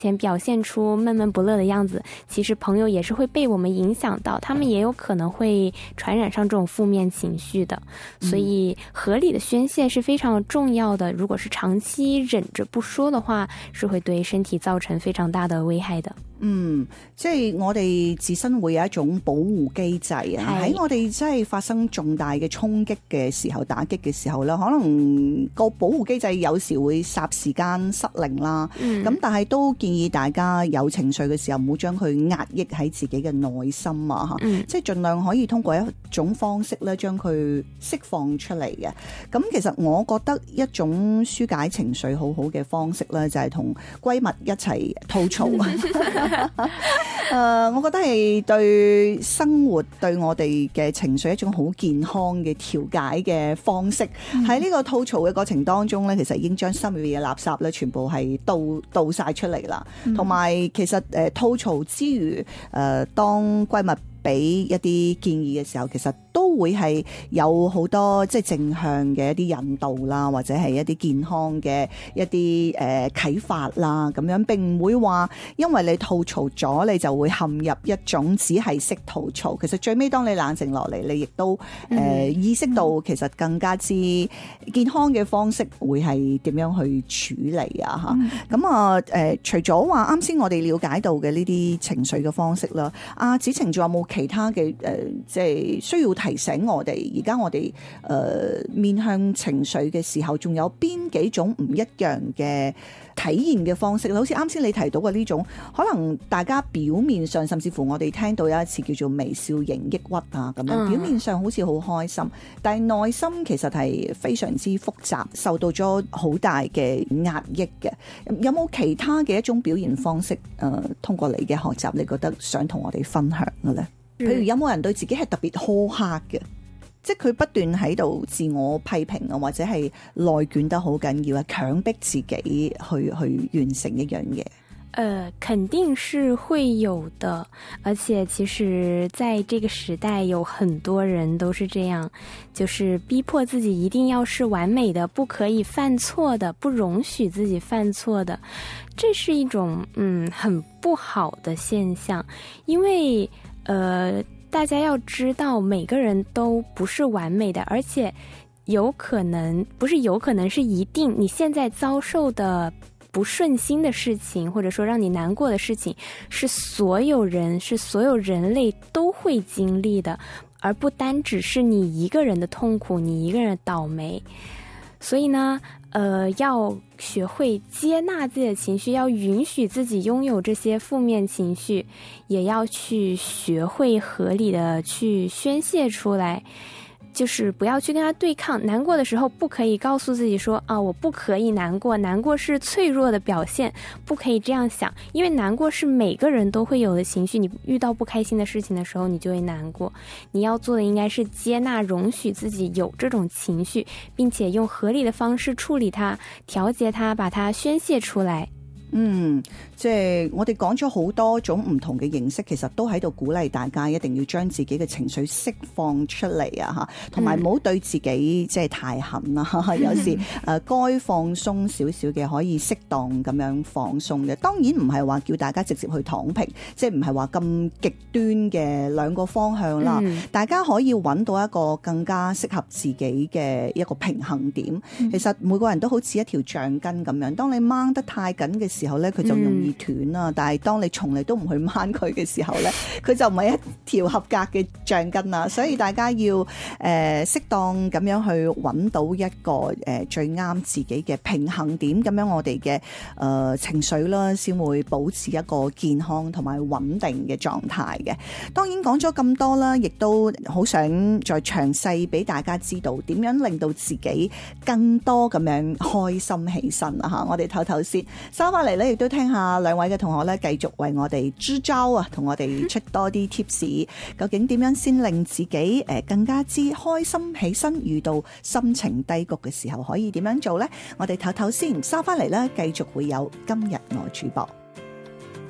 前表现出闷闷不乐的样子，其实朋友也是会被我们影响到，他们也有可能会传染上这种负面情绪的。所以合理的宣泄是非常重要的，如果是长期忍着不说的话，是会对身體造成非常大的危害的。 即係我哋自身會有一種保護機制啊，喺我哋真係發生重大嘅衝擊嘅時候、打擊嘅時候啦，可能個保護機制有時會霎時間失靈啦。咁但係都建議大家有情緒嘅時候唔好將佢壓抑喺自己嘅內心啊，即係盡量可以通過一種方式咧將佢釋放出嚟嘅。咁其實我覺得一種紓解情緒好好嘅方式咧，就係同閨蜜一齊吐槽。我覺得係對生活對我哋嘅情緒一種好健康嘅調解嘅方式。喺呢個吐槽嘅過程當中咧，其實已經將心裏嘅垃圾咧全部係倒晒出嚟啦。同埋其實吐槽之餘，當閨蜜俾一啲建議嘅時候，其實都會係有好多即係正向嘅一啲引導啦，或者係一啲健康嘅一啲啟發啦，咁樣並唔會話因為你吐槽咗，你就會陷入一種只係識吐槽。其實最尾當你冷靜落嚟，你亦都意識到其實更加之健康嘅方式會係點樣去處理啊嚇。咁除咗話啱先我哋了解到嘅呢啲情緒嘅方式啦，阿子晴仲有冇其他嘅即係需要提醒我哋？而家我哋面向情緒嘅時候，仲有邊幾種唔一樣嘅體現嘅方式？好似啱先你提到嘅呢種，可能大家表面上甚至乎我哋聽到有一次叫做微笑型抑鬱啊咁樣，表面上好似好開心，但係內心其實係非常之複雜，受到咗好大嘅壓抑嘅。有冇其他嘅一種表現方式？通過你嘅學習，你覺得想同我哋分享嘅咧？譬如有冇人對自己係特別苛刻嘅，即係佢不斷喺度自我批評啊，或者係內捲得好緊要啊，強迫自己去完成一樣嘢？ 肯定是會有的，而且其實在這個時代有很多人都是這樣，就是逼迫自己一定要是完美的，不可以犯錯的，不容許自己犯錯的，這是一種很不好的現象。因為大家要知道每個人都不是完美的，而且有可能不是有可能是一定你現在遭受的不順心的事情，或者說讓你難過的事情，是所有人類都會經歷的，而不單只是你一個人的痛苦，你一個人的倒霉。所以呢要學會接納自己的情緒，要允許自己擁有這些負面情緒，也要去學會合理的去宣洩出來，就是不要去跟他對抗。難過的時候不可以告訴自己說我不可以難過，難過是脆弱的表現，不可以這樣想。因為難過是每個人都會有的情緒，你遇到不開心的事情的時候你就會難過。你要做的應該是接納容許自己有這種情緒，並且用合理的方式處理它，調節它，把它宣洩出來。 即係我哋講咗好多種唔同嘅形式，其實都喺度鼓勵大家一定要將自己嘅情緒釋放出嚟啊嚇，同埋唔好對自己即係太狠啦。有時該放鬆少少嘅可以適當咁樣放鬆嘅。當然唔係話叫大家直接去躺平，即係唔係話咁極端嘅兩個方向啦。大家可以揾到一個更加適合自己嘅一個平衡點。其實每個人都好似一條橡筋咁樣，當你掹得太緊嘅時候咧，佢就容易斷啦。但係當你從嚟都唔去掹佢嘅時候咧，佢就唔係一條合格嘅橡筋啦。所以大家要適當咁樣去揾到一個最啱自己嘅平衡點，咁樣我哋嘅情緒啦，先會保持一個健康同埋穩定嘅狀態嘅。當然講咗咁多啦，亦都好想再詳細俾大家知道點樣令到自己更多咁樣開心起身啊嚇！我哋唞唞先，收翻嚟咧，亦都聽下兩位嘅同學咧，繼續為我哋支招啊，同我哋出多啲 tips， 究竟點樣先令自己更加之開心起身？遇到心情低谷嘅時候，可以點樣做呢？我哋唞唞先，收翻嚟咧，繼續會有今日我主播。